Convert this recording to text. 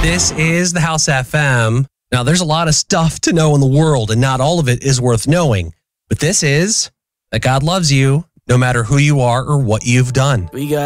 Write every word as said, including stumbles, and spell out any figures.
This is the House F M. Now, there's a lot of stuff to know in the world, and not all of it is worth knowing. But this is that God loves you no matter who you are or what you've done. We got